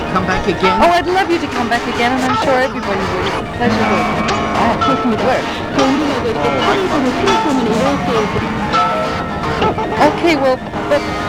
come back again? Oh, I'd love you to come back again, and I'm sure everybody would. It's a pleasure working. Taking me to work. Okay, well, but